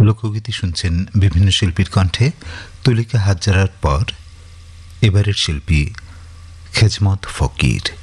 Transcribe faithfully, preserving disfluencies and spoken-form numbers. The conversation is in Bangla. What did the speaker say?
লোকগীতি শুনছেন বিভিন্ন শিল্পীর কণ্ঠে। তুলিকা হাজারার পর এবারের শিল্পী খেজমত ফকির।